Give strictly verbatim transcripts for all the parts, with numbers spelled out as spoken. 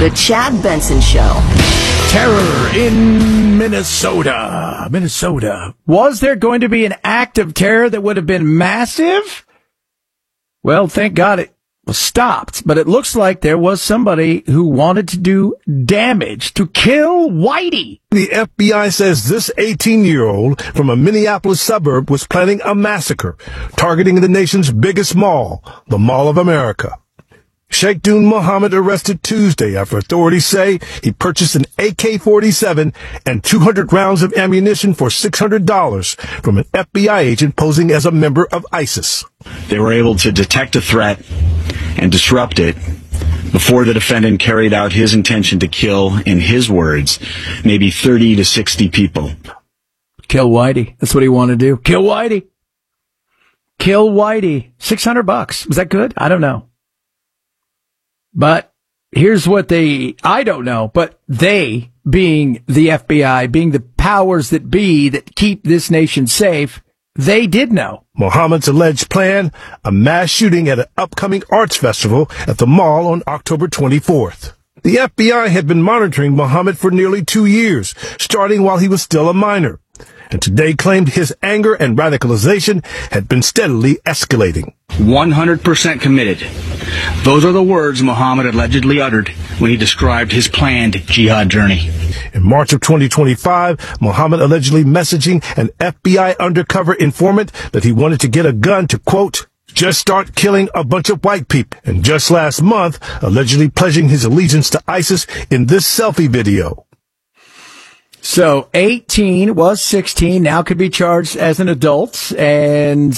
The Chad Benson Show. Terror in Minnesota. Minnesota. Was there going to be an act of terror that would have been massive? Well, thank God it was stopped. But it looks like there was somebody who wanted to do damage, to kill Whitey. The F B I says this eighteen-year-old from a Minneapolis suburb was planning a massacre, targeting the nation's biggest mall, the Mall of America. Sheikh Dun Mohammed arrested Tuesday after authorities say he purchased an A K forty-seven and two hundred rounds of ammunition for six hundred dollars from an F B I agent posing as a member of ISIS. They were able to detect a threat and disrupt it before the defendant carried out his intention to kill, in his words, maybe thirty to sixty people. Kill Whitey. That's what he wanted to do. Kill Whitey. Kill Whitey. six hundred bucks. Was that good? I don't know. But here's what they, I don't know, but they, being the F B I, being the powers that be that keep this nation safe, they did know. Mohammed's alleged plan, a mass shooting at an upcoming arts festival at the mall on October twenty-fourth. The F B I had been monitoring Mohammed for nearly two years, starting while he was still a minor, and today claimed his anger and radicalization had been steadily escalating. one hundred percent committed. Those are the words Mohammed allegedly uttered when he described his planned jihad journey. In March of twenty twenty-five, Mohammed allegedly messaging an F B I undercover informant that he wanted to get a gun to, quote, just start killing a bunch of white people. And just last month, allegedly pledging his allegiance to ISIS in this selfie video. So eighteen was sixteen, now could be charged as an adult. And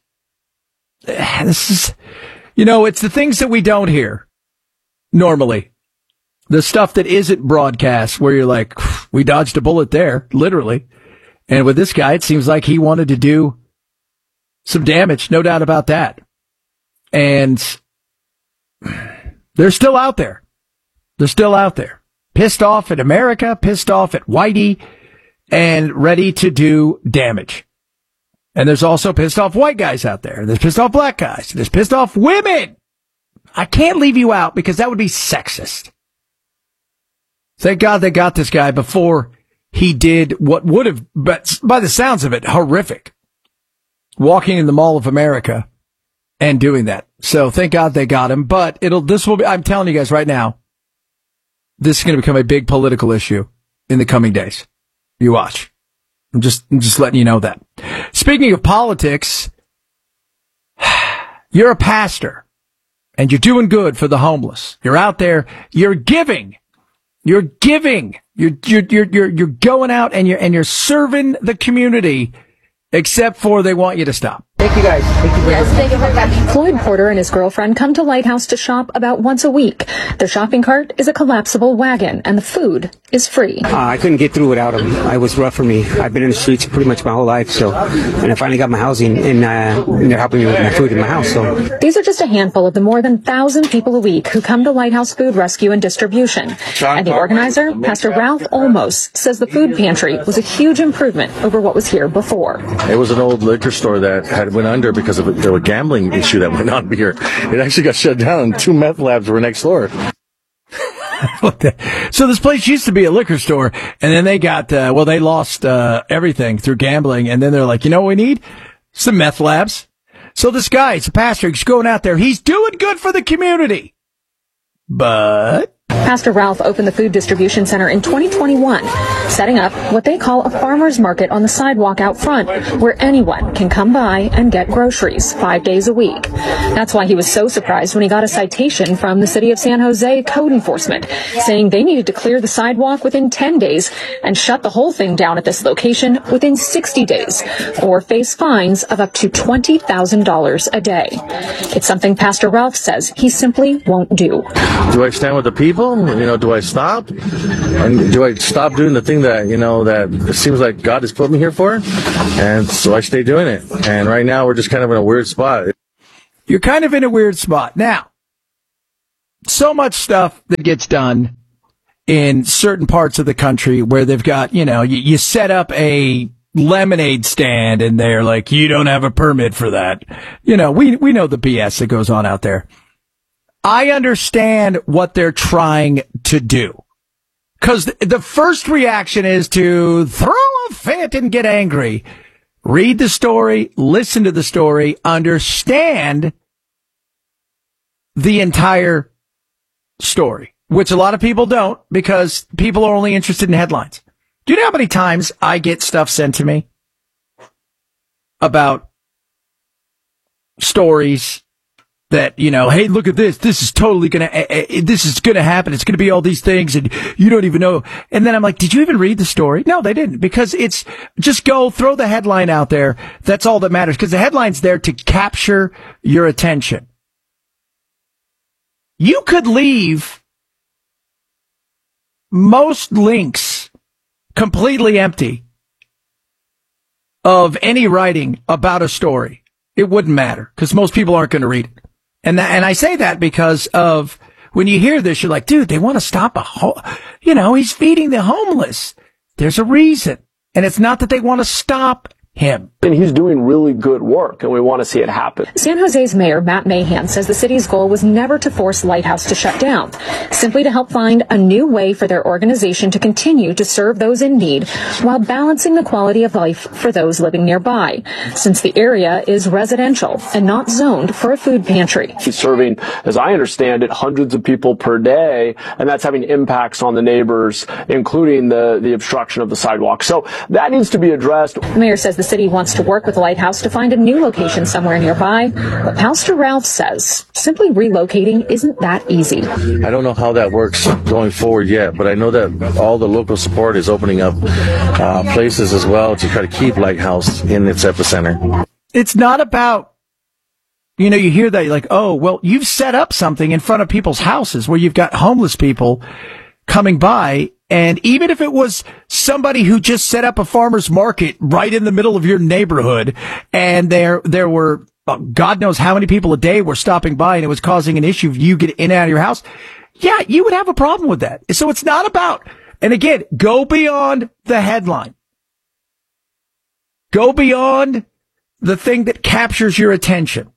this is, you know, it's the things that we don't hear normally. The stuff that isn't broadcast where you're like, we dodged a bullet there, literally. And with this guy, it seems like he wanted to do some damage, no doubt about that. And they're still out there. They're still out there. Pissed off at America, pissed off at Whitey, and ready to do damage. And there's also pissed off white guys out there. There's pissed off black guys. There's pissed off women. I can't leave you out because that would be sexist. Thank God they got this guy before he did what would have, but by the sounds of it, horrific. Walking in the Mall of America and doing that. So thank God they got him. But it'll, this will be, I'm telling you guys right now, this is going to become a big political issue in the coming days. You watch. I'm just, I'm just letting you know that. Speaking of politics, you're a pastor and you're doing good for the homeless. You're out there. You're giving. You're giving. You're, you're, you're, you're, you're going out and you're, and you're serving the community, except for they want you to stop. Thank you guys. Thank you very yes, much. Thank you. Floyd Porter and his girlfriend come to Lighthouse to shop about once a week. Their shopping cart is a collapsible wagon, and the food is free. Uh, I couldn't get through without them. It was rough for me. I've been in the streets pretty much my whole life, so, and I finally got my housing, and, uh, and they're helping me with my food in my house. So these are just a handful of the more than thousand people a week who come to Lighthouse Food Rescue and Distribution. And the organizer, Pastor Ralph Olmos, says the food pantry was a huge improvement over what was here before. It was an old liquor store that had went under because of a, a gambling issue that went on here. It actually got shut down, and two meth labs were next door. So this place used to be a liquor store, and then they got, uh, well, they lost uh, everything through gambling, and then they're like, you know what we need? Some meth labs. So this guy, he's a pastor, he's going out there, he's doing good for the community. But Pastor Ralph opened the food distribution center in twenty twenty-one, setting up what they call a farmer's market on the sidewalk out front, where anyone can come by and get groceries five days a week. That's why he was so surprised when he got a citation from the city of San Jose code enforcement, saying they needed to clear the sidewalk within ten days and shut the whole thing down at this location within sixty days, or face fines of up to twenty thousand dollars a day. It's something Pastor Ralph says he simply won't do. Do I stand with the people? You know, do I stop? And do I stop doing the thing that, you know, that it seems like God has put me here for? And so I stay doing it. And right now we're just kind of in a weird spot. You're kind of in a weird spot. Now, so much stuff that gets done in certain parts of the country where they've got, you know, you, you set up a lemonade stand and they're like, you don't have a permit for that. You know, we, we know the B S that goes on out there. I understand what they're trying to do. Because the first reaction is to throw a fit and get angry. Read the story, listen to the story, understand the entire story, which a lot of people don't because people are only interested in headlines. Do you know how many times I get stuff sent to me about stories that, you know, hey, look at this. This is totally going to, uh, uh, this is going to happen. It's going to be all these things and you don't even know. And then I'm like, did you even read the story? No, they didn't, because it's just go throw the headline out there. That's all that matters, because the headline's there to capture your attention. You could leave most links completely empty of any writing about a story. It wouldn't matter because most people aren't going to read it. And that, and I say that because of when you hear this, you're like, dude, they want to stop a ho- you know, he's feeding the homeless. There's a reason. And it's not that they want to stop him. And he's doing really good work, and we want to see it happen. San Jose's mayor, Matt Mahan, says the city's goal was never to force Lighthouse to shut down, simply to help find a new way for their organization to continue to serve those in need while balancing the quality of life for those living nearby, since the area is residential and not zoned for a food pantry. He's serving, as I understand it, hundreds of people per day, and that's having impacts on the neighbors, including the, the obstruction of the sidewalk. So that needs to be addressed. The mayor says the city wants to work with Lighthouse to find a new location somewhere nearby, but Pastor Ralph says simply relocating isn't that easy. I don't know how that works going forward yet, but I know that all the local support is opening up uh, places as well to try to keep Lighthouse in its epicenter. It's not about, you know, you hear that, you're like, oh, well, you've set up something in front of people's houses where you've got homeless people coming by. And even if it was somebody who just set up a farmer's market right in the middle of your neighborhood, and there there were, uh, God knows how many people a day were stopping by, and it was causing an issue of you get in and out of your house, yeah, you would have a problem with that. So it's not about, and again, go beyond the headline. Go beyond the thing that captures your attention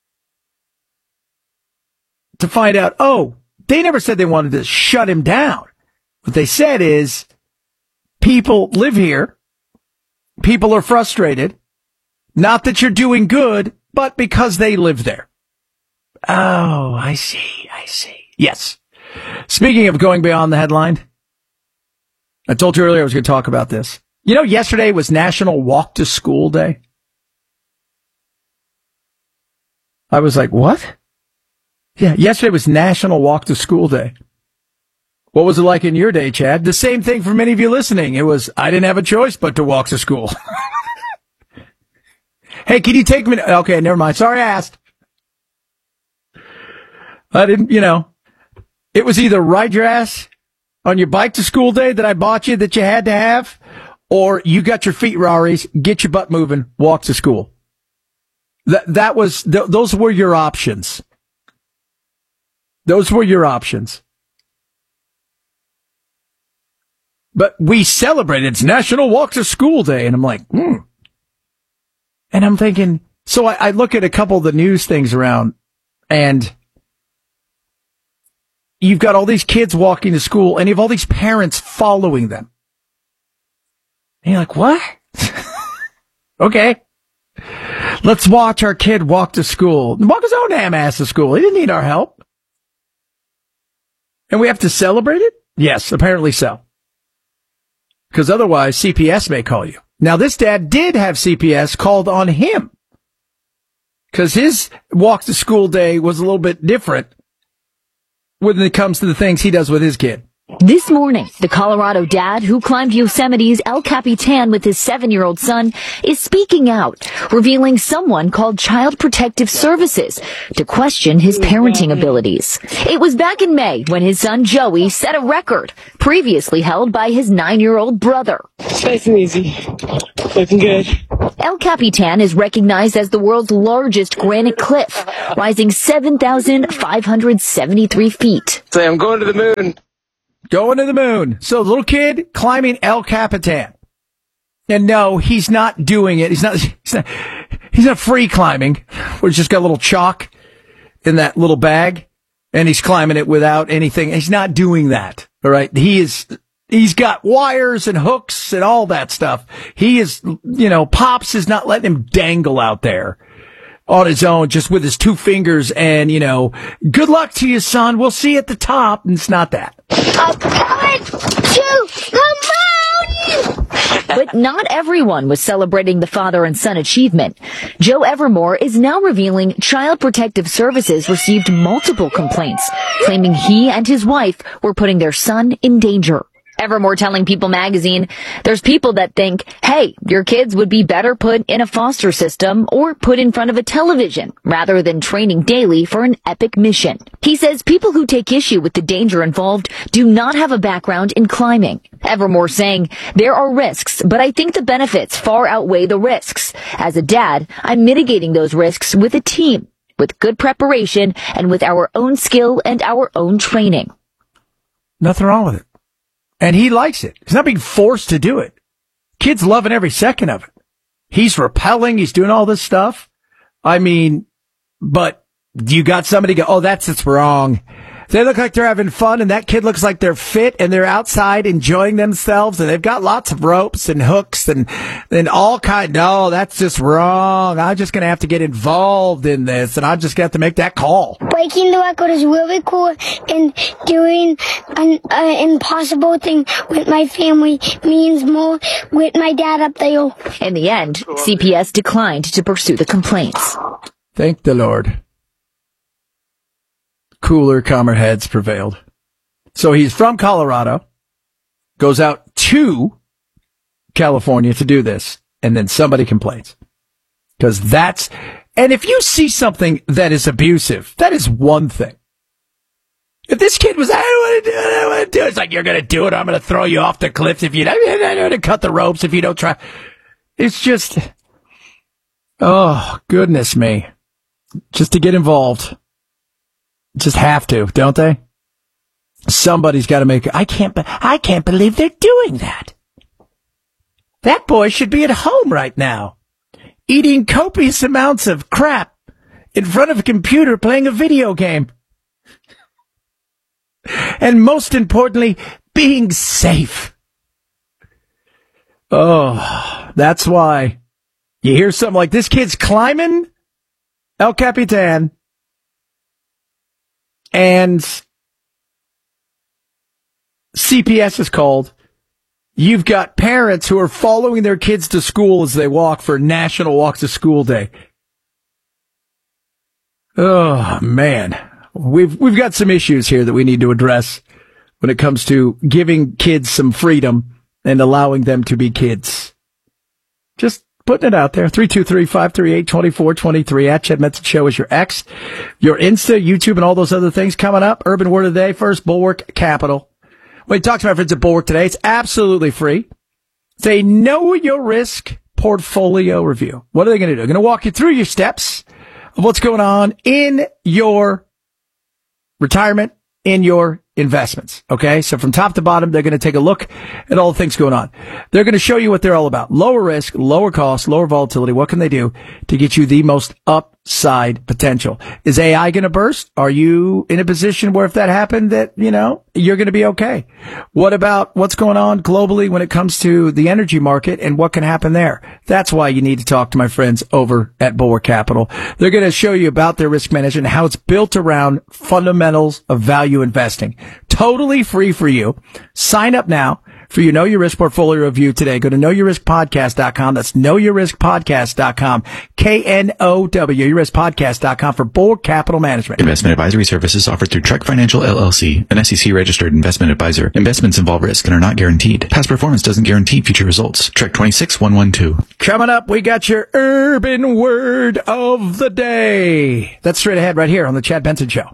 to find out, oh, they never said they wanted to shut him down. What they said is, people live here, people are frustrated, not that you're doing good, but because they live there. Oh, I see, I see. Yes. Speaking of going beyond the headline, I told you earlier I was going to talk about this. You know, yesterday was National Walk to School Day. I was like, what? Yeah, yesterday was National Walk to School Day. What was it like in your day, Chad? The same thing for many of you listening. It was, I didn't have a choice but to walk to school. Hey, can you take me? Okay, never mind. Sorry I asked. I didn't, you know, it was either ride your ass on your bike to school day that I bought you that you had to have, or you got your feet Raris, get your butt moving, walk to school. That, that was, th- those were your options. Those were your options. But we celebrated, it's National Walk to School Day. And I'm like, hmm. And I'm thinking, so I, I look at a couple of the news things around, and you've got all these kids walking to school, and you have all these parents following them. And you're like, what? Okay. Let's watch our kid walk to school. Walk his own damn ass to school. He didn't need our help. And we have to celebrate it? Yes, apparently so. Because otherwise, C P S may call you. Now, this dad did have C P S called on him, because his walk to school day was a little bit different when it comes to the things he does with his kid. This morning, the Colorado dad who climbed Yosemite's El Capitan with his seven-year-old son is speaking out, revealing someone called Child Protective Services to question his parenting abilities. It was back in May when his son Joey set a record previously held by his nine-year-old brother. It's nice and easy. Looking good. El Capitan is recognized as the world's largest granite cliff, rising seven thousand five hundred seventy-three feet. Say, I'm going to the moon. Going to the moon. So the little kid climbing El Capitan. And no, he's not doing it. He's not, he's not, he's not free climbing, where he's just got a little chalk in that little bag. And he's climbing it without anything. He's not doing that. All right. He is, he's got wires and hooks and all that stuff. He is, you know, Pops is not letting him dangle out there on his own, just with his two fingers and, you know, good luck to you, son. We'll see you at the top. And it's not that. I'm coming to the mountain! But not everyone was celebrating the father and son achievement. Joe Evermore is now revealing Child Protective Services received multiple complaints, claiming he and his wife were putting their son in danger. Evermore telling People magazine, there's people that think, hey, your kids would be better put in a foster system or put in front of a television rather than training daily for an epic mission. He says people who take issue with the danger involved do not have a background in climbing. Evermore saying, there are risks, but I think the benefits far outweigh the risks. As a dad, I'm mitigating those risks with a team, with good preparation, and with our own skill and our own training. Nothing wrong with it. And he likes it. He's not being forced to do it. Kid's loving every second of it. He's rappelling. He's doing all this stuff. I mean, but you got somebody go, oh, that's, it's wrong. They look like they're having fun, and that kid looks like they're fit, and they're outside enjoying themselves, and they've got lots of ropes and hooks and, and all kind. No, that's just wrong. I'm just going to have to get involved in this, and I'm just going to have to make that call. Breaking the record is really cool, and doing an uh, impossible thing with my family means more with my dad up there. In the end, C P S declined to pursue the complaints. Thank the Lord. Cooler, calmer heads prevailed. So he's from Colorado, goes out to California to do this, and then somebody complains. Because that's, and if you see something that is abusive, that is one thing. If this kid was, I don't want to do it, I don't want to do it, it's like, you're going to do it, I'm going to throw you off the cliff if you don't, I'm going to cut the ropes if you don't try. It's just, oh, goodness me. Just to get involved. Just have to, don't they? Somebody's got to make it. I can't, be- I can't believe they're doing that. That boy should be at home right now, eating copious amounts of crap in front of a computer playing a video game. And most importantly, being safe. Oh, that's why you hear something like this kid's climbing El Capitan. And C P S is called. You've got parents who are following their kids to school as they walk for National Walk to School Day. Oh, man. We've we've got some issues here that we need to address when it comes to giving kids some freedom and allowing them to be kids. Just putting it out there. three two three, five three eight, two four two three at Chad Benson Show is your X. Your Insta, YouTube, and all those other things coming up. Urban Word of the Day first, Bulwark Capital. When you talk to my friends at Bulwark today, it's absolutely free. It's a Know Your Risk portfolio review. What are they going to do? They're going to walk you through your steps of what's going on in your retirement, in your investments. Okay. So from top to bottom, they're going to take a look at all the things going on. They're going to show you what they're all about. Lower risk, lower cost, lower volatility. What can they do to get you the most upside potential? Is A I going to burst? Are you in a position where if that happened that, you know, you're going to be okay? What about what's going on globally when it comes to the energy market and what can happen there? That's why you need to talk to my friends over at Bulwark Capital. They're going to show you about their risk management and how it's built around fundamentals of value investing. Totally free for you. Sign up now for your Know Your Risk portfolio review today. Go to know your risk podcast dot com. That's know your risk podcast dot com. K N O W, your risk podcast dot com for Bulwark Capital Management. Investment advisory services offered through Trek Financial L L C, an S E C registered investment advisor. Investments involve risk and are not guaranteed. Past performance doesn't guarantee future results. Trek two six one one two. Coming up, we got your urban word of the day. That's straight ahead right here on the Chad Benson Show.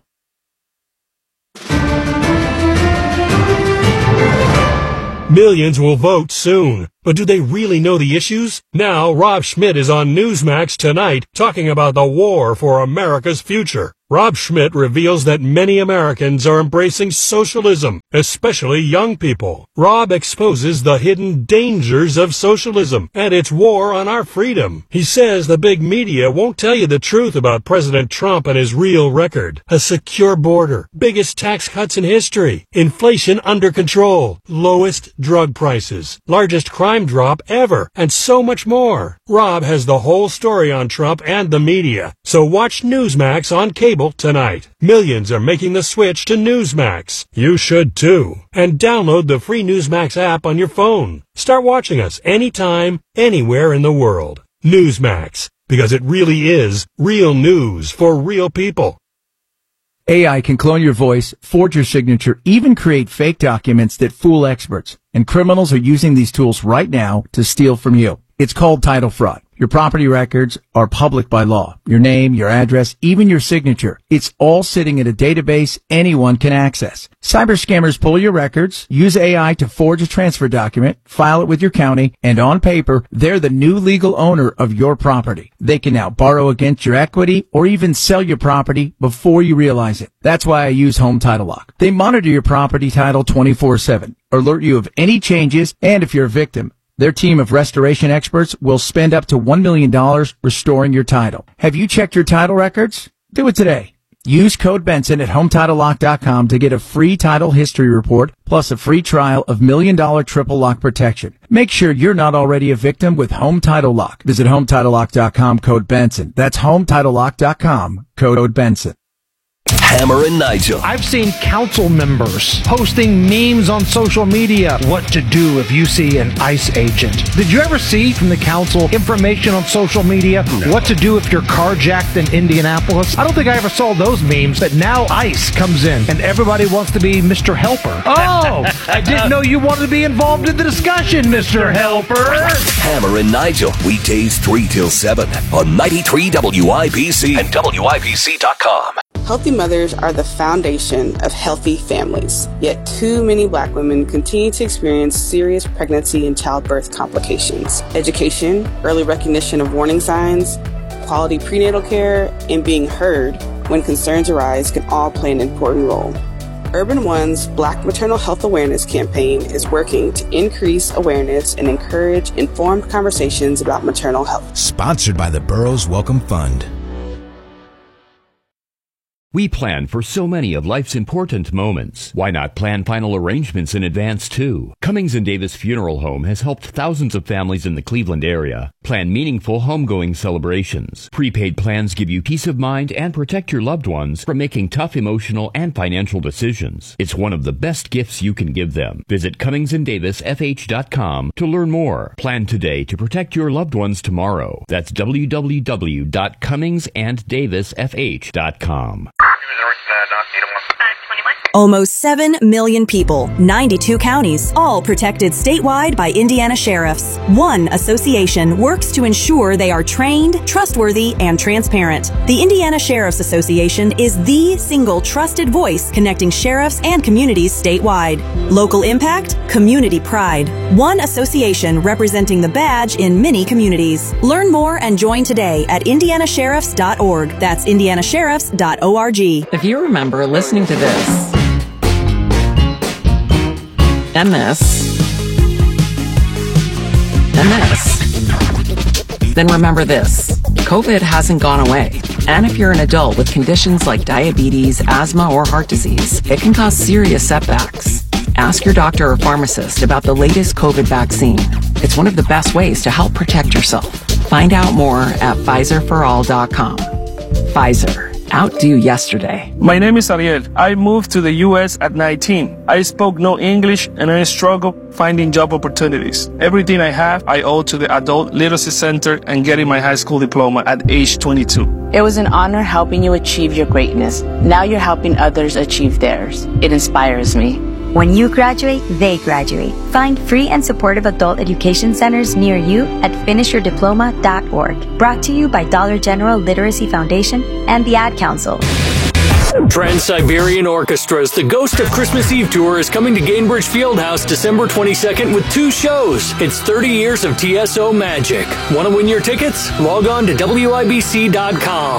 Millions will vote soon. but do they really know the issues? Now, Rob Schmidt is on Newsmax tonight talking about the war for America's future. Rob Schmidt reveals that many Americans are embracing socialism, especially young people. Rob exposes the hidden dangers of socialism and its war on our freedom. He says the big media won't tell you the truth about President Trump and his real record. A secure border, biggest tax cuts in history, inflation under control, lowest drug prices, largest crime drop ever, and so much more. Rob has the whole story on Trump and the media, so watch Newsmax on cable tonight. Millions are making the switch to Newsmax. You should too. And download the free Newsmax app on your phone. Start watching us anytime, anywhere in the world. Newsmax, because it really is real news for real people. A I can clone your voice, forge your signature, even create fake documents that fool experts. And criminals are using these tools right now to steal from you. It's called title fraud. Your property records are public by law. Your name, your address, even your signature. It's all sitting in a database anyone can access. Cyber scammers pull your records, use A I to forge a transfer document, file it with your county, and on paper, they're the new legal owner of your property. They can now borrow against your equity or even sell your property before you realize it. That's why I use Home Title Lock. They monitor your property title twenty-four seven, alert you of any changes, and if you're a victim, their team of restoration experts will spend up to one million dollars restoring your title. Have you checked your title records? Do it today. Use code Benson at home title lock dot com to get a free title history report plus a free trial of million dollar triple lock protection. Make sure you're not already a victim with Home Title Lock. Visit home title lock dot com, code Benson. That's home title lock dot com, code Benson. Hammer and Nigel. I've seen council members posting memes on social media. What to do if you see an ICE agent. Did you ever see from the council information on social media? No. What to do if you're carjacked in Indianapolis? I don't think I ever saw those memes, but now ICE comes in and everybody wants to be Mister Helper. Oh, I didn't know you wanted to be involved in the discussion, Mister Helper. Hammer and Nigel, weekdays three till seven on ninety-three W I B C and W I B C dot com. Healthy mothers are the foundation of healthy families, yet too many Black women continue to experience serious pregnancy and childbirth complications. Education, early recognition of warning signs, quality prenatal care, and being heard when concerns arise can all play an important role. Urban One's Black Maternal Health Awareness campaign is working to increase awareness and encourage informed conversations about maternal health. Sponsored by the Burroughs Welcome Fund. We plan for so many of life's important moments. Why not plan final arrangements in advance, too? Cummings and Davis Funeral Home has helped thousands of families in the Cleveland area plan meaningful homegoing celebrations. Prepaid plans give you peace of mind and protect your loved ones from making tough emotional and financial decisions. It's one of the best gifts you can give them. Visit Cummings and Davis F H dot com to learn more. Plan today to protect your loved ones tomorrow. That's w w w dot cummings and davis f h dot com. Almost seven million people, ninety-two counties, all protected statewide by Indiana sheriffs. One association works to ensure they are trained, trustworthy, and transparent. The Indiana Sheriff's Association is the single trusted voice connecting sheriffs and communities statewide. Local impact, community pride. One association representing the badge in many communities. Learn more and join today at indiana sheriffs dot org. That's indiana sheriffs dot org. If you remember listening to this, M S, M S, then remember this. COVID hasn't gone away. And if you're an adult with conditions like diabetes, asthma, or heart disease, it can cause serious setbacks. Ask your doctor or pharmacist about the latest COVID vaccine. It's one of the best ways to help protect yourself. Find out more at Pfizer for all dot com. Pfizer. Outdo yesterday. My name is Ariel. I moved to the U S at nineteen. I spoke no English and I struggled finding job opportunities. Everything I have, I owe to the Adult Literacy Center and getting my high school diploma at age twenty-two. It was an honor helping you achieve your greatness. Now you're helping others achieve theirs. It inspires me. When you graduate, they graduate. Find free and supportive adult education centers near you at finish your diploma dot org. Brought to you by Dollar General Literacy Foundation and the Ad Council. Trans-Siberian Orchestra's The Ghost of Christmas Eve Tour is coming to Gainbridge Fieldhouse December twenty-second with two shows. It's thirty years of T S O magic. Want to win your tickets? Log on to W I B C dot com.